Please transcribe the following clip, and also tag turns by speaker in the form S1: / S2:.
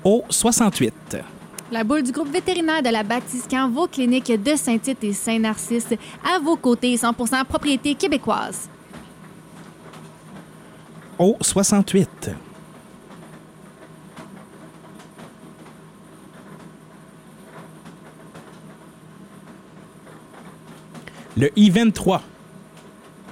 S1: Au 68.
S2: La boule du groupe vétérinaire de la Baptiste-Camp, vos cliniques de Saint-Tite et Saint-Narcisse, à vos côtés, 100% propriété québécoise.
S1: Au 68. Le I-23.